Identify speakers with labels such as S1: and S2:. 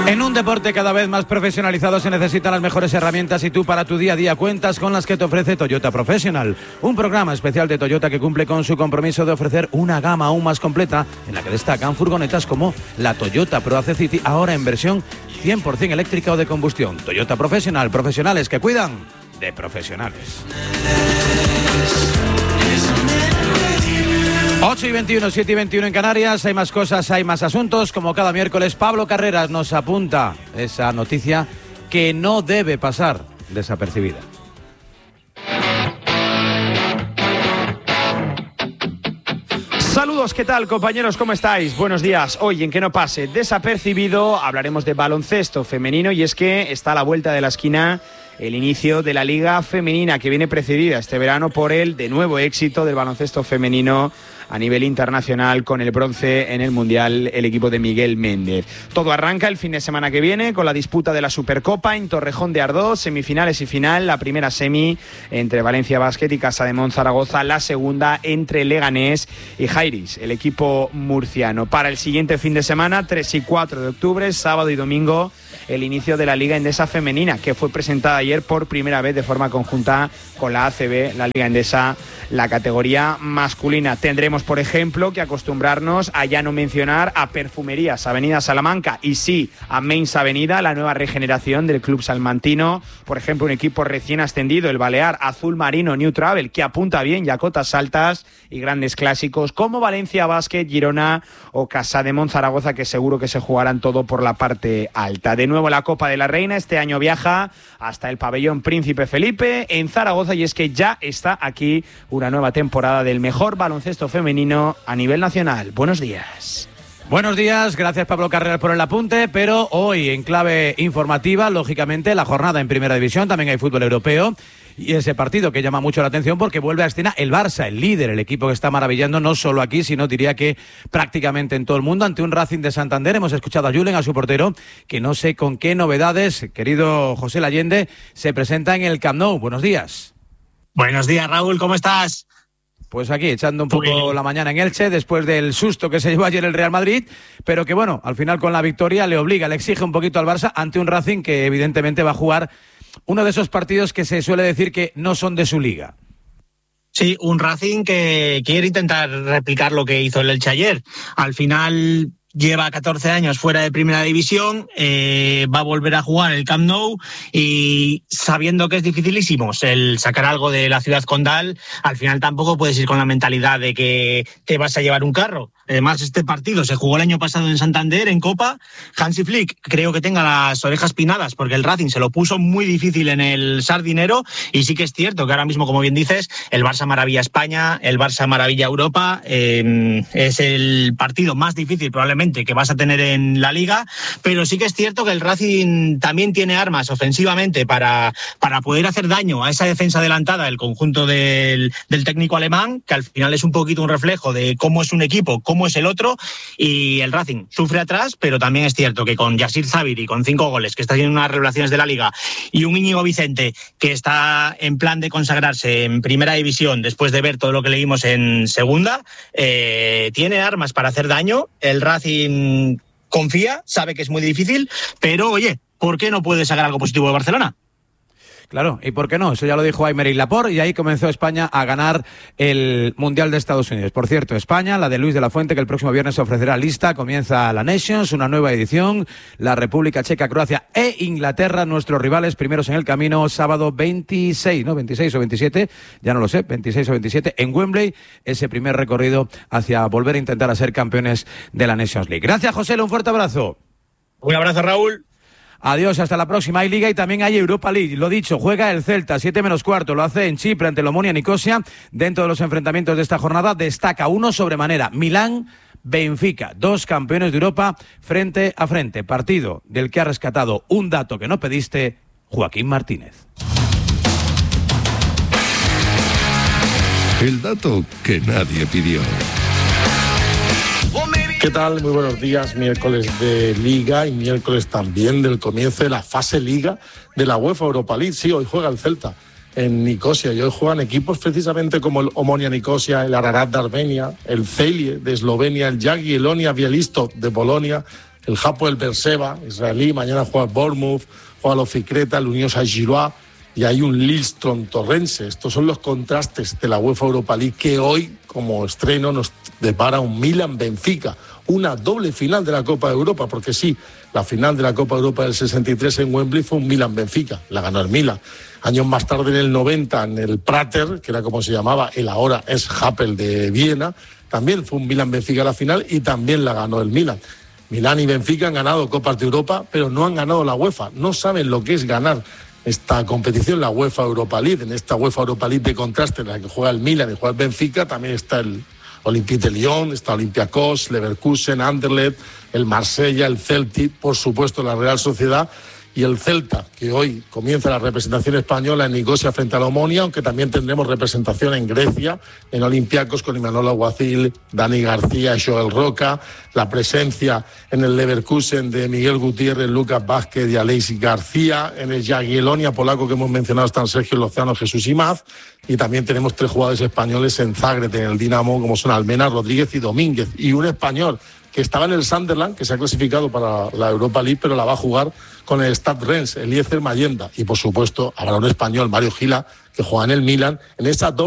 S1: En un deporte cada vez más profesionalizado se necesitan las mejores herramientas y tú para tu día a día cuentas con las que te ofrece Toyota Professional. Un programa especial de Toyota que cumple con su compromiso de ofrecer una gama aún más completa en la que destacan furgonetas como la Toyota Proace City, ahora en versión 100% eléctrica o de combustión. Toyota Professional, profesionales que cuidan de profesionales. 8:21, 7:21 en Canarias. Hay más cosas, hay más asuntos. Como cada miércoles, Pablo Carreras nos apunta esa noticia que no debe pasar desapercibida.
S2: Saludos, ¿qué tal, compañeros? ¿Cómo estáis? Buenos días. Hoy, en Que no pase desapercibido, hablaremos de baloncesto femenino, y es que está a la vuelta de la esquina el inicio de la Liga Femenina, que viene precedida este verano por el de nuevo éxito del baloncesto femenino a nivel internacional con el bronce en el Mundial, el equipo de Miguel Méndez. Todo arranca el fin de semana que viene con la disputa de la Supercopa en Torrejón de Ardoz, semifinales y final, la primera semi entre Valencia Basket y Casademont Zaragoza, la segunda entre Leganés y Jairis, el equipo murciano. Para el siguiente fin de semana, 3 y 4 de octubre, sábado y domingo, el inicio de la Liga Endesa Femenina, que fue presentada ayer por primera vez de forma conjunta con la ACB, la Liga Endesa, la categoría masculina. Tendremos, por ejemplo, que acostumbrarnos a ya no mencionar a Perfumerías Avenida Salamanca y sí a Mains Avenida, la nueva regeneración del club salmantino. Por ejemplo, un equipo recién ascendido, el Balear Azul Marino New Travel, que apunta bien y a cotas altas, y grandes clásicos como Valencia Basket, Girona o Casademont Zaragoza, que seguro que se jugarán todo por la parte alta. De nuevo la Copa de la Reina, este año viaja hasta el pabellón Príncipe Felipe en Zaragoza, y es que ya está aquí una nueva temporada del mejor baloncesto femenino a nivel nacional. Buenos días.
S1: Buenos días, gracias Pablo Carreras por el apunte, pero hoy en clave informativa, lógicamente, la jornada en Primera División, también hay fútbol europeo. Y ese partido que llama mucho la atención porque vuelve a escena el Barça, el líder, el equipo que está maravillando no solo aquí, sino diría que prácticamente en todo el mundo, ante un Racing de Santander. Hemos escuchado a Julen, a su portero, que no sé con qué novedades, querido José Allende, se presenta en el Camp Nou. Buenos días.
S3: Buenos días, Raúl, ¿cómo estás?
S1: Pues aquí, echando un poco la mañana en Elche, después del susto que se llevó ayer el Real Madrid, pero que bueno, al final con la victoria le obliga, le exige un poquito al Barça ante un Racing que evidentemente va a jugar uno de esos partidos que se suele decir que no son de su liga.
S3: Sí, un Racing que quiere intentar replicar lo que hizo el Elche ayer. Al final lleva 14 años fuera de Primera División, va a volver a jugar el Camp Nou y sabiendo que es dificilísimo el sacar algo de la ciudad condal, al final tampoco puedes ir con la mentalidad de que te vas a llevar un carro. Además, este partido se jugó el año pasado en Santander, en Copa. Hansi Flick creo que tenga las orejas pinadas porque el Racing se lo puso muy difícil en el Sardinero, y sí que es cierto que ahora mismo, como bien dices, el Barça maravilla España, el Barça maravilla Europa, es el partido más difícil probablemente que vas a tener en la Liga, pero sí que es cierto que el Racing también tiene armas ofensivamente para poder hacer daño a esa defensa adelantada del conjunto del técnico alemán, que al final es un poquito un reflejo de cómo es un equipo, cómo es el otro, y el Racing sufre atrás, pero también es cierto que con Yasir Zabiri, con 5 goles, que está haciendo unas revelaciones de la Liga, y un Íñigo Vicente que está en plan de consagrarse en Primera División después de ver todo lo que le vimos en Segunda, tiene armas para hacer daño. El Racing confía, sabe que es muy difícil, pero oye, ¿por qué no puede sacar algo positivo de Barcelona?
S1: Claro, ¿y por qué no? Eso ya lo dijo Aymeric Laporte, y ahí comenzó España a ganar el Mundial de Estados Unidos. Por cierto, España, la de Luis de la Fuente, que el próximo viernes se ofrecerá lista, comienza la Nations, una nueva edición, la República Checa, Croacia e Inglaterra, nuestros rivales primeros en el camino, sábado 26, ¿no? 26 o 27, ya no lo sé, 26 o 27, en Wembley, ese primer recorrido hacia volver a intentar a ser campeones de la Nations League. Gracias, José, un fuerte abrazo.
S3: Un abrazo, Raúl.
S1: Adiós, hasta la próxima. Hay Liga y también hay Europa League. Lo dicho, juega el Celta, 7:15. Lo hace en Chipre ante el Omonia Nicosia. Dentro de los enfrentamientos de esta jornada destaca uno sobremanera. Milán-Benfica. 2 campeones de Europa frente a frente. Partido del que ha rescatado un dato que no pediste, Joaquín Martínez.
S4: El dato que nadie pidió.
S5: ¿Qué tal? Muy buenos días. Miércoles de Liga y miércoles también del comienzo de la fase Liga de la UEFA Europa League. Sí, hoy juega el Celta en Nicosia y hoy juegan equipos precisamente como el Omonia Nicosia, el Ararat de Armenia, el Celje de Eslovenia, el Jagiellonia Bielistov de Polonia, el Hapoel Beerseba, israelí, mañana juega Bournemouth, juega el Oficreta, el Unión Saint-Gilloise, y hay un Lillestrøm torrense. Estos son los contrastes de la UEFA Europa League que hoy, como estreno, nos depara un Milan-Benfica, una doble final de la Copa de Europa, porque sí, la final de la Copa de Europa del 63 en Wembley fue un Milan-Benfica, la ganó el Milan. Años más tarde, en el 90, en el Prater, que era como se llamaba, el ahora es Hapoel de Viena, también fue un Milan-Benfica la final y también la ganó el Milan. Milán y Benfica han ganado Copas de Europa, pero no han ganado la UEFA. No saben lo que es ganar esta competición, la UEFA Europa League. En esta UEFA Europa League de contraste, en la que juega el Milan y juega el Benfica, también está el Olympique de Lyon, está Olympiacos, Leverkusen, Anderlecht, el Marsella, el Celtic, por supuesto la Real Sociedad y el Celta, que hoy comienza la representación española en Nicosia frente a la Omonia, aunque también tendremos representación en Grecia, en Olympiacos con Imanol Alguacil, Dani García, Joel Roca, la presencia en el Leverkusen de Miguel Gutiérrez, Lucas Vázquez y Alexis García, en el Jagiellonia polaco que hemos mencionado están Sergio Lozano, Jesús Imaz, y también tenemos 3 jugadores españoles en Zagreb, en el Dinamo, como son Almena, Rodríguez y Domínguez, y un español que estaba en el Sunderland, que se ha clasificado para la Europa League, pero la va a jugar con el Stade Rennes, Eliezer Mayenda. Y, por supuesto, habrá un español, Mario Gila, que juega en el Milan, en esa doble